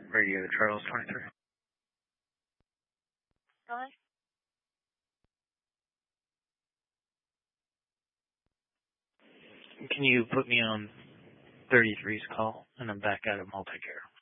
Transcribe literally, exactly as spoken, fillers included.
Radio Charles twenty-three. Hello? Can you put me on thirty-three's call? And I'm back out of multi-care.